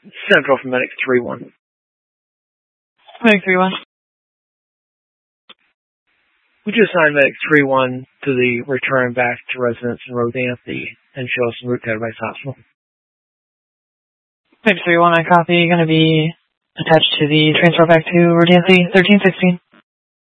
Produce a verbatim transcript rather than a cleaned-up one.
Central from Medic three one. Medic three one. Would you assign Medic three one to the return back to residence in Rodanthe and show us en route to Everybody's Hospital? Medic three one, I copy. Going to be attached to the transfer back to Rodanthe thirteen sixteen.